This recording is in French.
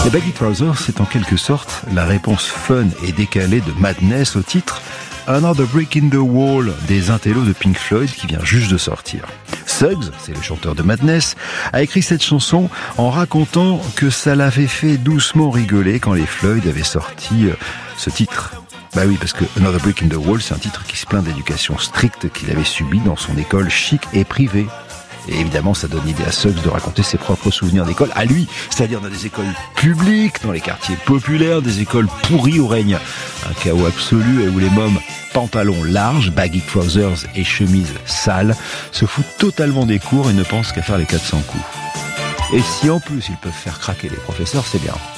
Les Baggy Trousers, c'est en quelque sorte la réponse fun et décalée de Madness au titre Another Brick in the Wall des intellos de Pink Floyd qui vient juste de sortir. Suggs, c'est le chanteur de Madness, a écrit cette chanson en racontant que ça l'avait fait doucement rigoler quand les Floyd avaient sorti ce titre. Bah oui, parce que Another Brick in the Wall, c'est un titre qui se plaint d'éducation stricte qu'il avait subie dans son école chic et privée. Et évidemment, ça donne l'idée à Suggs de raconter ses propres souvenirs d'école à lui, c'est-à-dire dans des écoles publiques, dans les quartiers populaires, des écoles pourries où règne un chaos absolu et où les mômes pantalons larges, baggy trousers et chemises sales se foutent totalement des cours et ne pensent qu'à faire les 400 coups. Et si en plus ils peuvent faire craquer les professeurs, c'est bien.